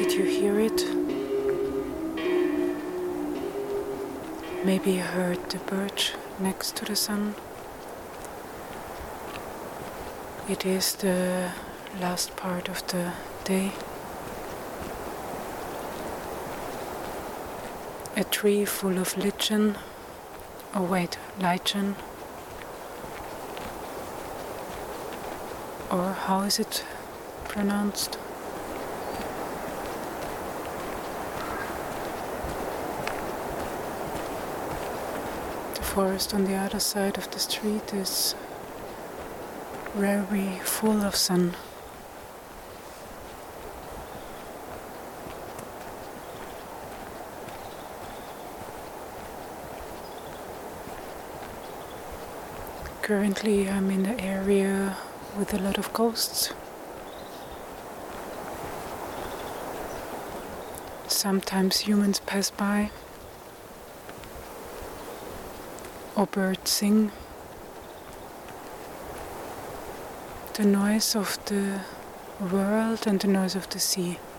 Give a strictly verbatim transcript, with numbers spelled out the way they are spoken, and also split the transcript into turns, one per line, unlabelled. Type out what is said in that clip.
Did you hear it? Maybe you heard the birch next to the sun. It is the last part of the day. A tree full of lichen, oh wait, lichen, or how is it pronounced? The forest on the other side of the street is very full of sun. Currently I'm in the area with a lot of ghosts. Sometimes humans pass by, or birds sing. The noise of the world and the noise of the sea.